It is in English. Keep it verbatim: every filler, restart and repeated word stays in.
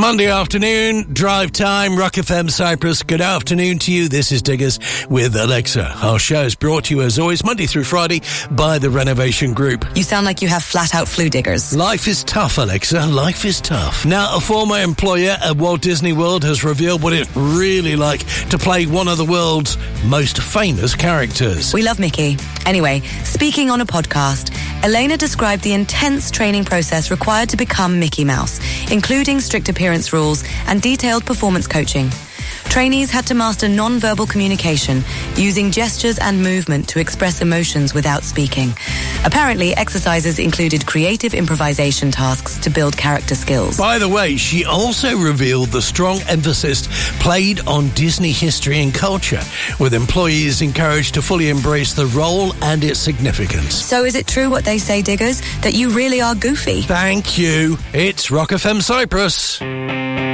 Monday afternoon, drive time, Rock F M Cyprus. Good afternoon to you. This is Diggers with Alexa. Our show is brought to you, as always, Monday through Friday by the Renovation Group. You sound like you have flat-out flu, Diggers. Life is tough, Alexa. Life is tough. Now, a former employer at Walt Disney World has revealed what it's really like to play one of the world's most famous characters. We love Mickey. Anyway, speaking on a podcast, Elena described the intense training process required to become Mickey Mouse, including strict appearance rules and detailed performance coaching. Trainees had to master non-verbal communication, using gestures and movement to express emotions without speaking. Apparently, exercises included creative improvisation tasks to build character skills. By the way, she also revealed the strong emphasis played on Disney history and culture, with employees encouraged to fully embrace the role and its significance. So is it true what they say, Diggers, that you really are goofy? Thank you. It's Rock F M Cyprus.